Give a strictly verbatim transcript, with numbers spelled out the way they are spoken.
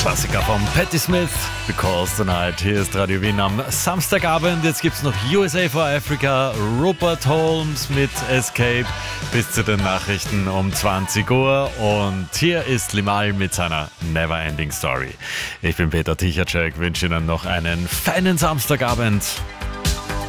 Klassiker von Patti Smith, Because the Night. Hier ist Radio Wien am Samstagabend. Jetzt gibt's noch U S A for Africa, Rupert Holmes mit Escape bis zu den Nachrichten um zwanzig Uhr. Und hier ist Limahl mit seiner Neverending Story. Ich bin Peter Tichacek, wünsche Ihnen noch einen feinen Samstagabend.